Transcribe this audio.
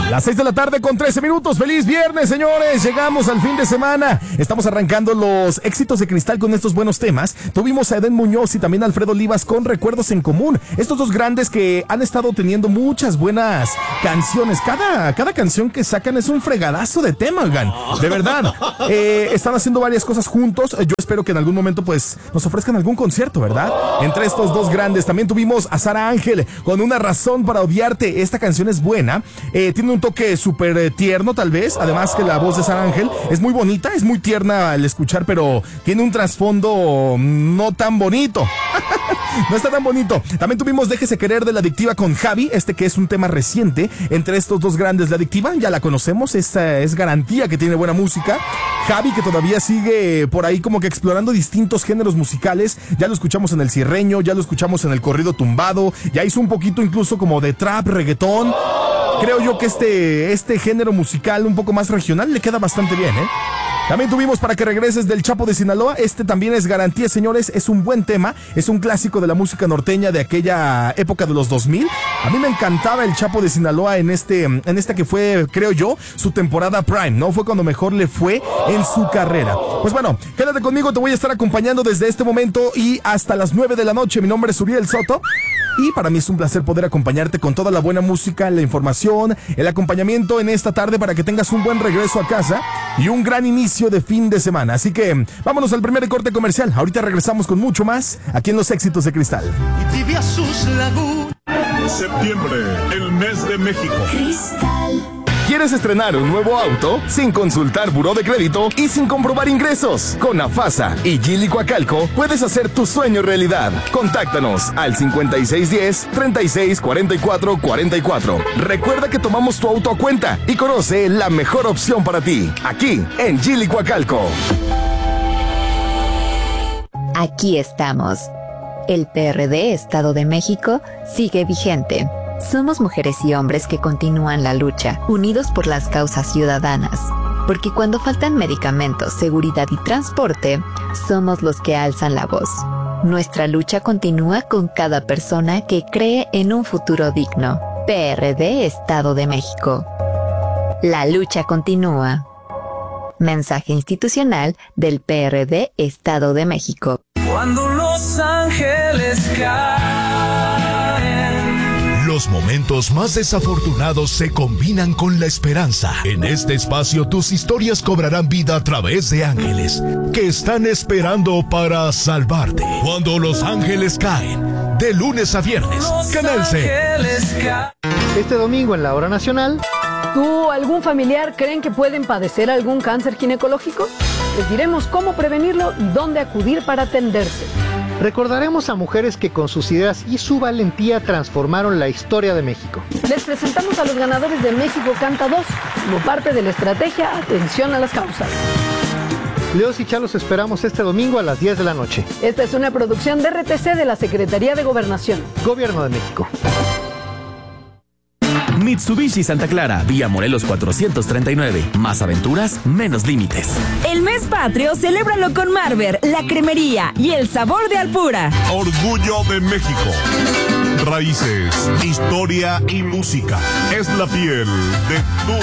Las 6 de la tarde con 13 minutos. ¡Feliz viernes, señores! Llegamos al fin de semana. Estamos arrancando los éxitos de Cristal con estos buenos temas. Tuvimos a Edén Muñoz y también a Alfredo Olivas con Recuerdos en Común. Estos dos grandes que han estado teniendo muchas buenas canciones. Cada canción que sacan es un fregadazo de tema, oigan. De verdad. Están haciendo varias cosas juntos. Yo espero que en algún momento pues nos ofrezcan algún concierto, ¿verdad? Entre estos dos grandes. También tuvimos a Sara Ángel con Una Razón para Odiarte. Esta canción es buena. Tiene un toque súper tierno, tal vez. Además que la voz de Sara Ángel es muy bonita, es muy tierna al escuchar, pero tiene un trasfondo no tan bonito. No está tan bonito. También tuvimos Déjese Querer de La Adictiva con Javi, que es un tema reciente. Entre estos dos grandes, La Adictiva, ya la conocemos, esta es garantía que tiene buena música. Javi, que todavía sigue por ahí como que explorando distintos géneros musicales. Ya lo escuchamos en el cierreño, ya lo escuchamos en el corrido tumbado, ya hizo un poquito incluso como de trap, reggaetón. Creo yo que este género musical un poco más regional le queda bastante bien, ¿eh? También tuvimos Para que regreses del Chapo de Sinaloa. También es garantía, señores. Es un buen tema. Es un clásico de la música norteña de aquella época de los 2000. A mí me encantaba el Chapo de Sinaloa en esta que fue, creo yo, su temporada prime, ¿no? Fue cuando mejor le fue en su carrera. Pues bueno, quédate conmigo. Te voy a estar acompañando desde este momento y hasta las 9 de la noche. Mi nombre es Uriel Soto. Y para mí es un placer poder acompañarte con toda la buena música, la información, el acompañamiento en esta tarde para que tengas un buen regreso a casa y un gran inicio de fin de semana. Así que vámonos al primer corte comercial. Ahorita regresamos con mucho más aquí en Los Éxitos de Cristal. Y tibia sus lagunas. Septiembre, el mes de México. Cristal. ¿Quieres estrenar un nuevo auto sin consultar buró de crédito y sin comprobar ingresos? Con Afasa y Gili Coacalco puedes hacer tu sueño realidad. Contáctanos al 5610-364444. Recuerda que tomamos tu auto a cuenta y conoce la mejor opción para ti, aquí en Gili Coacalco. Aquí estamos. El PRD Estado de México sigue vigente. Somos mujeres y hombres que continúan la lucha, unidos por las causas ciudadanas. Porque cuando faltan medicamentos, seguridad y transporte, somos los que alzan la voz. Nuestra lucha continúa con cada persona que cree en un futuro digno. PRD Estado de México. La lucha continúa. Mensaje institucional del PRD Estado de México. Cuando los ángeles caen. Los momentos más desafortunados se combinan con la esperanza. En este espacio tus historias cobrarán vida a través de ángeles que están esperando para salvarte. Cuando los ángeles caen, de lunes a viernes, Canal C. Este domingo en la Hora Nacional. ¿Tú o algún familiar creen que pueden padecer algún cáncer ginecológico? Les diremos cómo prevenirlo y dónde acudir para atenderse. Recordaremos a mujeres que con sus ideas y su valentía transformaron la historia de México. Les presentamos a los ganadores de México Canta 2 como parte de la estrategia Atención a las Causas. Leos y Chalos esperamos este domingo a las 10 de la noche. Esta es una producción de RTC de la Secretaría de Gobernación. Gobierno de México. Mitsubishi Santa Clara, Vía Morelos 439. Más aventuras, menos límites. El mes patrio, celébralo con Marber, la cremería y el sabor de Alpura. Orgullo de México. Raíces, historia y música. Es la piel de tu